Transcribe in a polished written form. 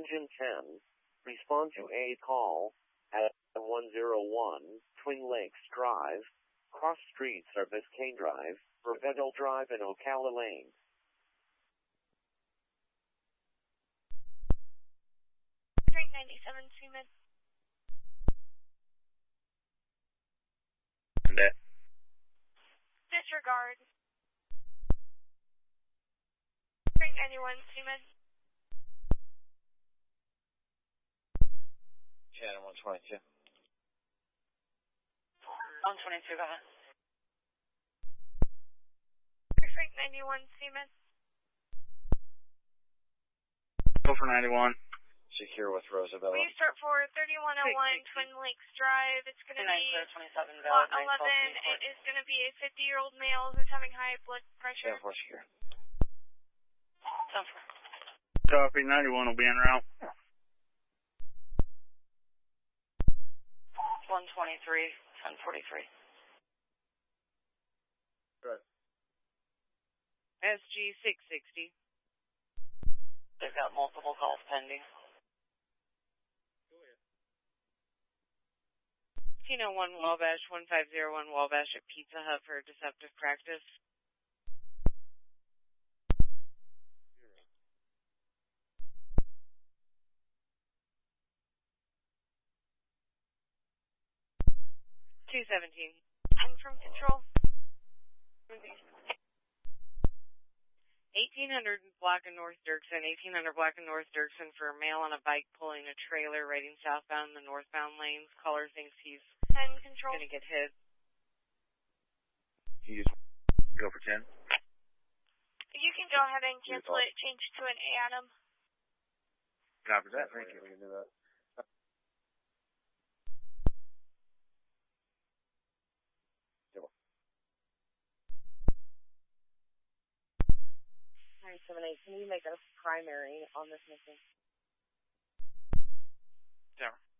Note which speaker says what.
Speaker 1: Engine 10, respond to a call at 101 Twin Lakes Drive, cross streets are Biscayne Drive, Rebedal Drive and Ocala Lane.
Speaker 2: Straight 97, Seaman. Disregard. Straight 91, Seaman.
Speaker 3: Shannon 122.
Speaker 4: 122, go ahead.
Speaker 2: Straight 91, Seaman.
Speaker 5: Go for 91.
Speaker 3: Secure with Rosabella.
Speaker 2: Will you start for 3101 Twin Lakes Drive? It's going to be
Speaker 4: 27
Speaker 2: lot 11. It is going to be a 50-year-old male who's having high blood pressure.
Speaker 3: 10-4 secure.
Speaker 4: 10-4.
Speaker 5: Copy, 91 will be en route.
Speaker 4: 123, 1043.
Speaker 3: Good.
Speaker 6: SG 660.
Speaker 4: They've got multiple calls pending.
Speaker 6: Tino 1 Wabash 1501 Wabash at Pizza Hut for deceptive practice. $217.
Speaker 2: I'm from control.
Speaker 6: 1800 Black and North Dirksen, 1800 Black and North Dirksen for a male on a bike pulling a trailer riding southbound in the northbound lanes. Caller thinks he's
Speaker 2: 10 control.
Speaker 6: going to get hit.
Speaker 3: You just go for 10?
Speaker 2: You can go ahead and cancel it, change to an Adam.
Speaker 3: Copy that, thank you. We can do that.
Speaker 6: Alright, 7-8, can you make a primary on this mission?
Speaker 5: Tower.